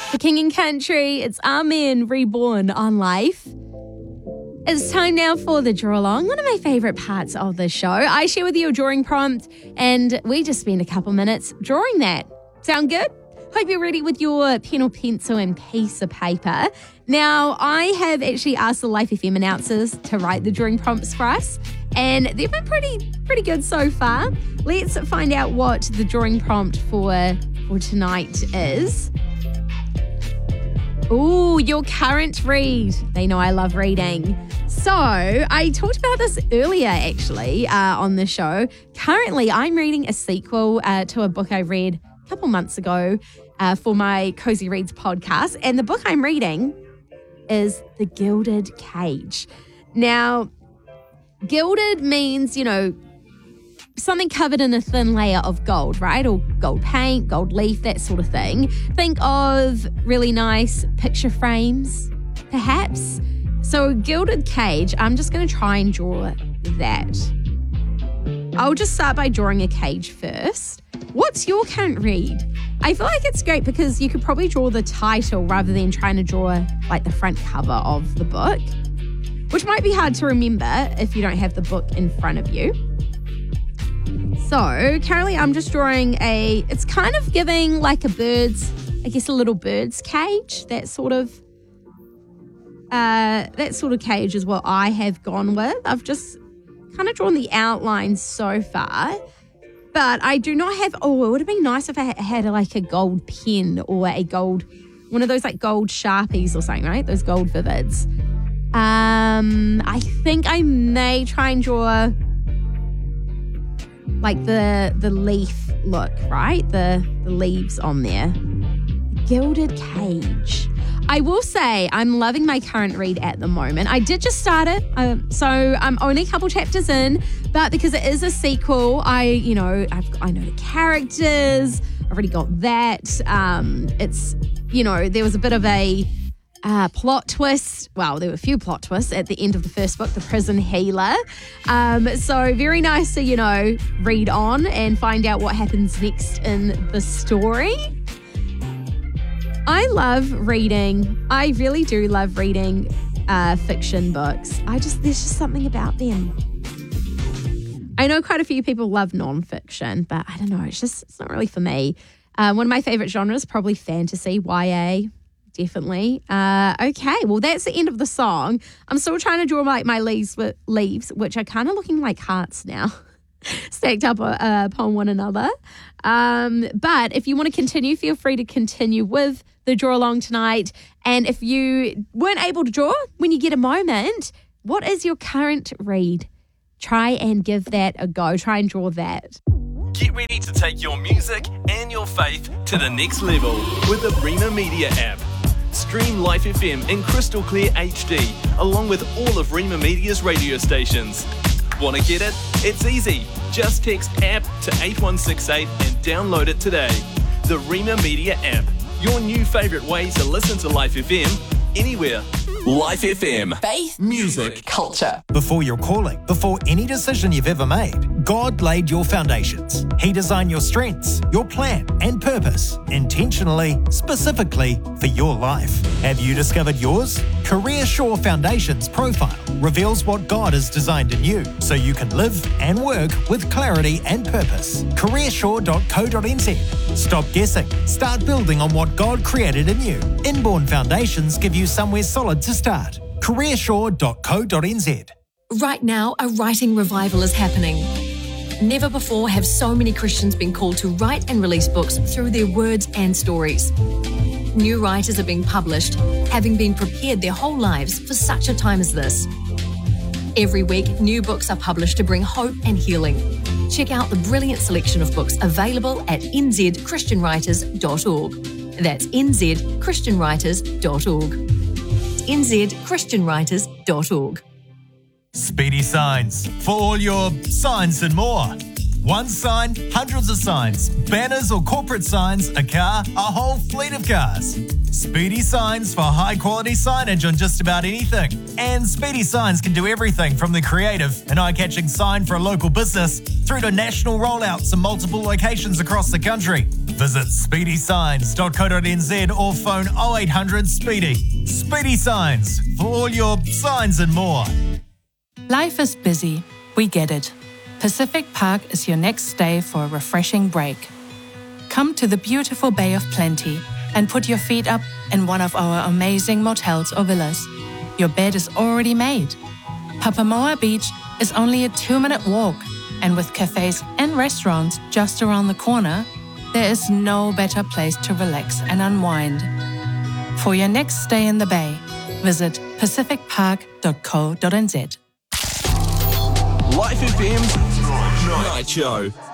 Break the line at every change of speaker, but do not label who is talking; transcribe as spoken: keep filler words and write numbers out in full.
For King and Country, it's Amen Reborn on Life. It's time now for the draw along, one of my favourite parts of the show. I share with you a drawing prompt and we just spend a couple minutes drawing that. Sound good? Hope you're ready with your pen or pencil and piece of paper. Now, I have actually asked the Life F M announcers to write the drawing prompts for us, and they've been pretty pretty good so far. Let's find out what the drawing prompt for, for tonight is. Ooh, your current read. They know I love reading. So I talked about this earlier, actually, uh, on the show. Currently, I'm reading a sequel uh, to a book I read a couple months ago uh, for my Cozy Reads podcast. And the book I'm reading is The Gilded Cage. Now, gilded means, you know, something covered in a thin layer of gold, right? Or gold paint, gold leaf, that sort of thing. Think of really nice picture frames, perhaps. So Gilded Cage, I'm just going to try and draw that. I'll just start by drawing a cage first. What's your current read? I feel like it's great because you could probably draw the title rather than trying to draw like the front cover of the book, which might be hard to remember if you don't have the book in front of you. So currently I'm just drawing a, it's kind of giving like a bird's, I guess a little bird's cage, that sort of, uh, that sort of cage is what I have gone with. I've just kind of drawn the outline so far, but I do not have, oh, it would have been nice if I had like a gold pen or a gold, one of those like gold Sharpies or something, right? Those gold Vivids. Um, I think I may try and draw like the the leaf look, right? The, the leaves on there. Gilded Cage. I will say I'm loving my current read at the moment. I did just start it, um, so I'm only a couple chapters in, but because it is a sequel, I, you know, I've, I know the characters. I've already got that. Um, it's, you know, there was a bit of a Uh, plot twist. Well, there were a few plot twists at the end of the first book, The Prison Healer. Um, so very nice to, you know, read on and find out what happens next in the story. I love reading. I really do love reading uh, fiction books. I just, there's just something about them. I know quite a few people love nonfiction, but I don't know. It's just, it's not really for me. Uh, one of my favorite genres, probably fantasy, Y A. Definitely. Uh, okay, well, that's the end of the song. I'm still trying to draw like my leaves, leaves, which are kind of looking like hearts now, stacked up uh, upon one another. Um, but if you want to continue, feel free to continue with the draw along tonight. And if you weren't able to draw, when you get a moment, what is your current read? Try and give that a go. Try and draw that.
Get ready to take your music and your faith to the next level with the Rima Media app. Stream Life F M in crystal clear H D along with all of Rima Media's radio stations. Want to get it? It's easy. Just text app to eight one six eight and download it today. The Rima Media app. Your new favourite way to listen to Life F M anywhere. Life F M.
Faith,
music,
culture.
Before your calling, before any decision you've ever made, God laid your foundations. He designed your strengths, your plan and purpose, intentionally, specifically for your life. Have you discovered yours? Career Shore Foundations profile reveals what God has designed in you so you can live and work with clarity and purpose. career shore dot co dot n z. Stop guessing. Start building on what God created in you. Inborn foundations give you somewhere solid to start. career shore dot co dot n z.
Right now, a writing revival is happening. Never before have so many Christians been called to write and release books through their words and stories. New writers are being published, having been prepared their whole lives for such a time as this. Every week, new books are published to bring hope and healing. Check out the brilliant selection of books available at n z christian writers dot org. That's n z christian writers dot org. n z christian writers dot org.
Speedy Signs, for all your signs and more. One sign, hundreds of signs, banners or corporate signs, a car, a whole fleet of cars. Speedy Signs for high-quality signage on just about anything. And Speedy Signs can do everything from the creative and eye-catching sign for a local business through to national rollouts in multiple locations across the country. Visit speedy signs dot co dot n z or phone oh eight hundred Speedy. Speedy Signs for all your signs and more.
Life is busy. We get it. Pacific Park is your next stay for a refreshing break. Come to the beautiful Bay of Plenty and put your feet up in one of our amazing motels or villas. Your bed is already made. Papamoa Beach is only a two-minute walk, and with cafes and restaurants just around the corner, there is no better place to relax and unwind. For your next stay in the Bay, visit pacific park dot co dot n z.
Life F M Night Show.